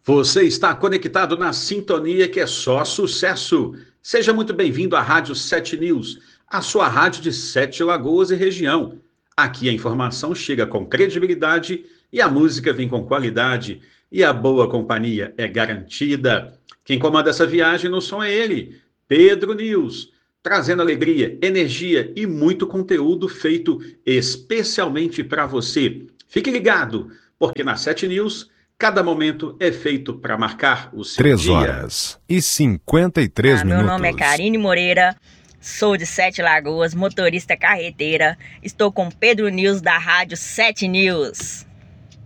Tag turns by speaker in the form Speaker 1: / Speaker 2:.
Speaker 1: Você está conectado na sintonia que é só sucesso. Seja muito bem-vindo à Rádio 7 News, a sua rádio de Sete Lagoas e região. Aqui a informação chega com credibilidade e a música vem com qualidade e a boa companhia é garantida. Quem comanda essa viagem no som é ele, Pedro News, trazendo alegria, energia e muito conteúdo feito especialmente para você. Fique ligado, porque na 7 News cada momento é feito para marcar o seu
Speaker 2: 3
Speaker 1: dia.
Speaker 2: horas e 53
Speaker 3: Meu
Speaker 2: minutos.
Speaker 3: nome é Karine Moreira, sou de Sete Lagoas, motorista carreteira. Estou com Pedro News da Rádio 7 News.